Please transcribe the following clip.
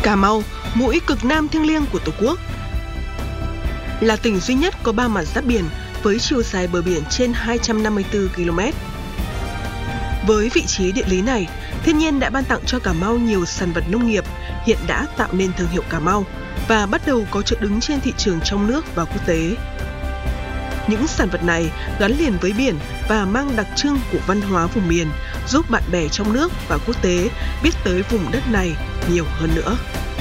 Cà Mau, mũi cực nam thiêng liêng của Tổ quốc, là tỉnh duy nhất có 3 mặt giáp biển với chiều dài bờ biển trên 254 km. Với vị trí địa lý này, thiên nhiên đã ban tặng cho Cà Mau nhiều sản vật nông nghiệp, hiện đã tạo nên thương hiệu Cà Mau và bắt đầu có chỗ đứng trên thị trường trong nước và quốc tế. Những sản vật này gắn liền với biển và mang đặc trưng của văn hóa vùng miền, giúp bạn bè trong nước và quốc tế biết tới vùng đất này nhiều hơn nữa.